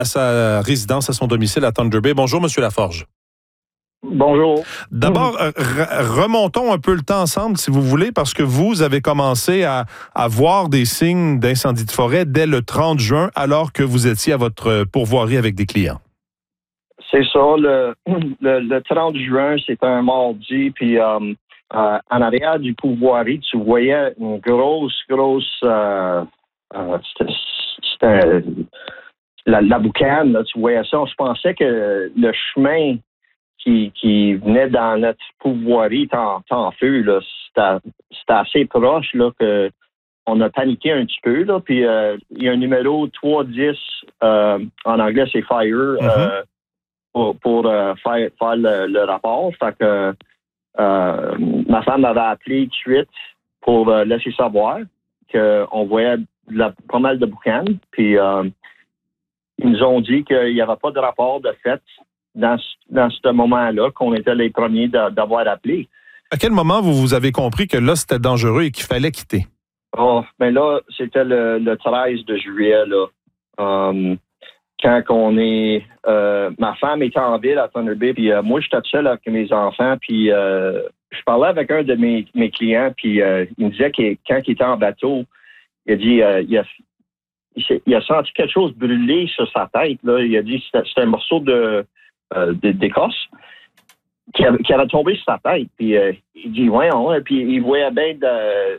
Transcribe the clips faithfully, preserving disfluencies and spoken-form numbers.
à sa résidence, à son domicile à Thunder Bay. Bonjour, Monsieur Laforge. Bonjour. D'abord, re- remontons un peu le temps ensemble, si vous voulez, parce que vous avez commencé à, à voir des signes d'incendie de forêt dès le trente juin, alors que vous étiez à votre pourvoirie avec des clients. C'est ça, le, le, le trente juin, c'était un mardi, puis euh, euh, en arrière du pourvoirie, tu voyais une grosse, grosse... Euh, euh, c'était, c'était la, la boucane, là, tu voyais ça. Je pensais que le chemin qui, qui venait dans notre pourvoirie était en, était en feu. Là. C'était, c'était assez proche là, que on a paniqué un petit peu. Là, puis euh, il y a un numéro trois dix, euh, en anglais c'est Fire, mm-hmm. euh, pour, pour euh, faire, faire le, le rapport. Fait que euh, ma femme m'avait appelé tout de suite pour euh, laisser savoir qu'on voyait la, pas mal de boucan. Puis euh, ils nous ont dit qu'il n'y avait pas de rapport de fait dans, dans ce moment-là, qu'on était les premiers de, d'avoir appelé. À quel moment vous, vous avez compris que là, c'était dangereux et qu'il fallait quitter? Oh, ben là, c'était le, le treize de juillet, là. Um, quand on est... Euh, ma femme était en ville à Thunder Bay, puis euh, moi, j'étais seul avec mes enfants, puis euh, je parlais avec un de mes, mes clients, puis euh, il me disait que quand il était en bateau, il a dit... Euh, il, a, il, il a senti quelque chose brûler sur sa tête, là. Il a dit que c'était, c'était un morceau de, euh, de, d'écorce qui avait, qui avait tombé sur sa tête. Puis euh, il dit, ouais, ouais, puis il voyait bien de... Euh,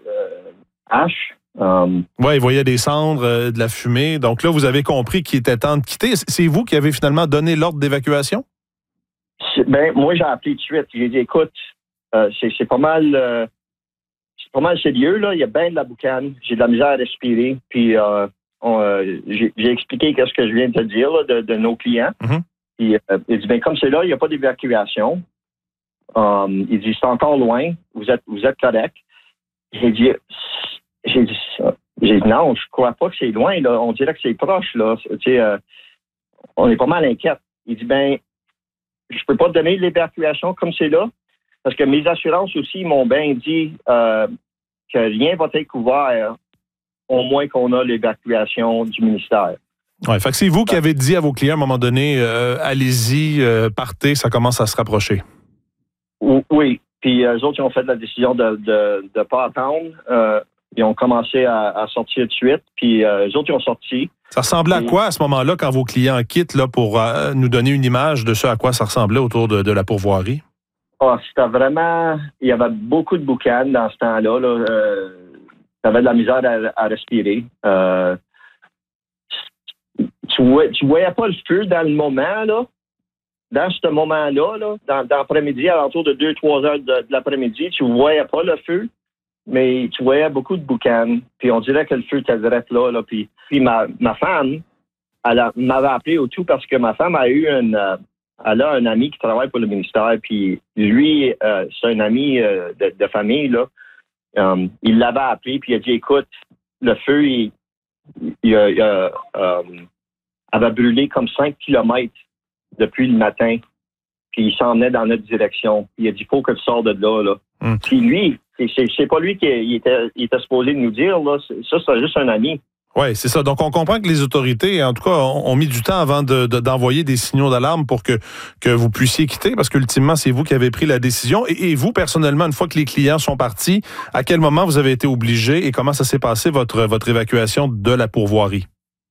H. Um, oui, il voyait des cendres, euh, de la fumée. Donc là, vous avez compris qu'il était temps de quitter. C'est vous qui avez finalement donné l'ordre d'évacuation? Ben, moi, j'ai appelé tout de suite. J'ai dit, écoute, euh, c'est, c'est pas mal euh, c'est pas mal sérieux, là. Il y a bien de la boucane. J'ai de la misère à respirer. Puis euh, on, euh, j'ai, j'ai expliqué ce que je viens de te dire là, de, de nos clients. Mm-hmm. Puis euh, il dit, ben, comme c'est là, il n'y a pas d'évacuation. Um, il dit, c'est encore loin. Vous êtes, vous êtes correct. J'ai dit, J'ai dit ça. J'ai dit non, je crois pas que c'est loin, là. On dirait que c'est proche, là. Tu sais, euh, on est pas mal inquiète. Il dit, ben, je peux pas te donner l'évacuation comme c'est là, parce que mes assurances aussi m'ont bien dit euh, que rien va être couvert, au moins qu'on a l'évacuation du ministère. Oui, fait que c'est vous qui avez dit à vos clients à un moment donné, euh, allez-y, euh, partez, ça commence à se rapprocher. Oui. Puis eux autres, ils ont fait la décision de de, de pas attendre. Euh, Ils ont commencé à, à sortir de suite, puis euh, eux autres, ils ont sorti. Ça ressemblait à quoi à ce moment-là, quand vos clients quittent, là, pour euh, nous donner une image de ce à quoi ça ressemblait autour de, de la pourvoirie? Oh, c'était vraiment... Il y avait beaucoup de boucan dans ce temps-là. Là. Euh, t'avais de la misère à, à respirer. Euh, tu, voyais, tu voyais pas le feu dans le moment, là. Dans ce moment-là, là, dans, dans l'après-midi, à l'entour de deux trois heures de, de l'après-midi, tu voyais pas le feu. Mais tu voyais beaucoup de boucan, puis on dirait que le feu était direct là. là puis, puis ma, ma femme, elle a, m'avait appelé au tout parce que ma femme a eu une, euh, elle a un ami qui travaille pour le ministère, puis lui, euh, c'est un ami euh, de, de famille, là. Um, il l'avait appelé, puis il a dit, écoute, le feu, il, il, il, il euh, um, avait brûlé comme cinq kilomètres depuis le matin, puis il s'en venait dans notre direction. Il a dit, faut que tu sors de là, là. Mm. Puis lui, c'est, c'est, c'est pas lui qui il était, il était supposé nous dire, là. Ça, c'est juste un ami. Oui, c'est ça. Donc, on comprend que les autorités, en tout cas, ont, ont mis du temps avant de, de, d'envoyer des signaux d'alarme pour que, que vous puissiez quitter, parce qu'ultimement, c'est vous qui avez pris la décision. Et, et vous, personnellement, une fois que les clients sont partis, à quel moment vous avez été obligé et comment ça s'est passé, votre, votre évacuation de la pourvoirie?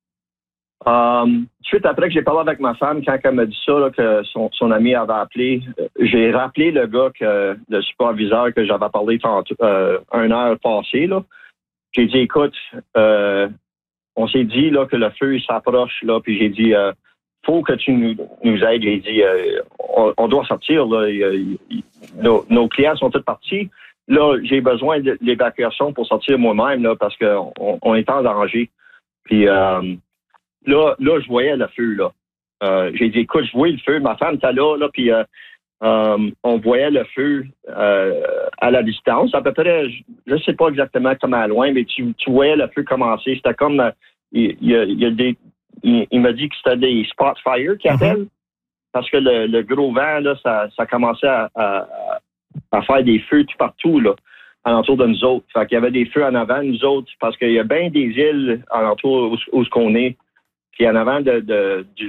Um, suite après que j'ai parlé avec ma femme, quand elle m'a dit ça, là, que son, son ami avait appelé, j'ai rappelé le gars, que, le superviseur que j'avais parlé tantôt, euh, une heure passée. Là. J'ai dit, écoute, euh, on s'est dit là, que le feu il s'approche, là, puis j'ai dit, euh, faut que tu nous, nous aides. J'ai dit, euh, on, on doit sortir. Là. Il, il, nos, nos clients sont tous partis. Là, j'ai besoin de l'évacuation pour sortir moi-même, là, parce qu'on on est en danger. Puis, euh, Là, là, je voyais le feu, là. Euh, j'ai dit, écoute, je voyais le feu. Ma femme était là, là, puis euh, euh, on voyait le feu euh, à la distance. À peu près, je ne sais pas exactement comment loin, mais tu, tu voyais le feu commencer. C'était comme, euh, il, il, il, y a des, il, il m'a dit que c'était des spot fire qu'ils appellent, mm-hmm. parce que le, le gros vent, là, ça, ça commençait à, à, à faire des feux tout partout, là, alentour de nous autres. Fait qu'il y avait des feux en avant, nous autres, parce qu'il y a bien des îles alentour où, où ce qu'on est. Puis en avant de, de, du